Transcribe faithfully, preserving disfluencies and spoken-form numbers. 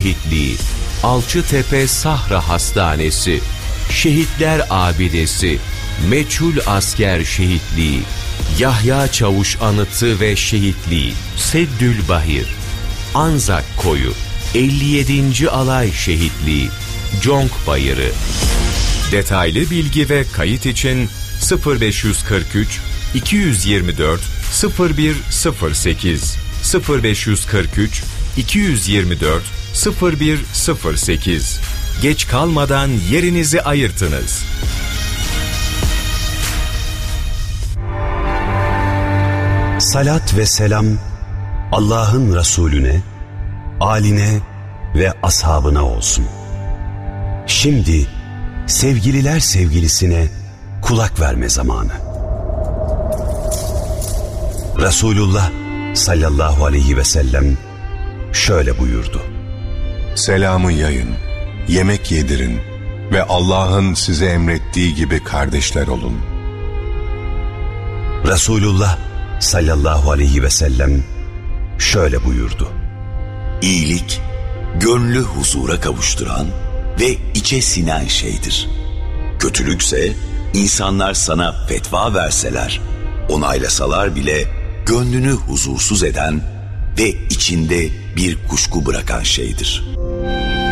şehitliği, Alçıtepe Sahra Hastanesi, Şehitler Abidesi, Meçhul Asker Şehitliği, Yahya Çavuş Anıtı ve Şehitliği, Seddülbahir, Anzak Koyu, elli yedinci Alay Şehitliği, Conk Bayırı. Detaylı bilgi ve kayıt için sıfır beş kırk üç iki yüz yirmi dört sıfır bir sıfır sekiz sıfır beş kırk üç iki yüz yirmi dört sıfır bir sıfır sekiz. Geç kalmadan yerinizi ayırtınız. Salat ve selam Allah'ın Resulüne, âline ve ashabına olsun. Şimdi sevgililer sevgilisine kulak verme zamanı. Resulullah sallallahu aleyhi ve sellem şöyle buyurdu: Selamı yayın, yemek yedirin ve Allah'ın size emrettiği gibi kardeşler olun. Resulullah sallallahu aleyhi ve sellem şöyle buyurdu: İyilik, gönlü huzura kavuşturan ve içe sinen şeydir. Kötülükse insanlar sana fetva verseler, onaylasalar bile gönlünü huzursuz eden ve içinde bir kuşku bırakan şeydir.